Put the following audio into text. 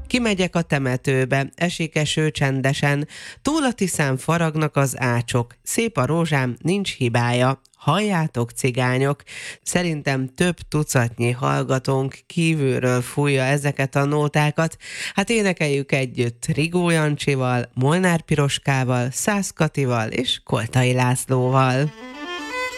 Kimegyek a temetőbe, esik eső csendesen, túl a Tiszán faragnak az ácsok, szép a rózsám, nincs hibája. Halljátok, cigányok, szerintem több tucatnyi hallgatónk kívülről fújja ezeket a nótákat. Hát énekeljük együtt Rigó Jancsival, Molnár Piroskával, Szász Katival és Koltai Lászlóval.